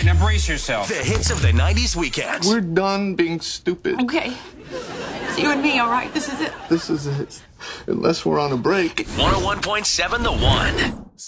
right, now brace yourself. The hits of the 90s weekend. We're done being stupid. Okay. It's you and me, all right? This is it. This is it. Unless we're on a break. 101.7 The One.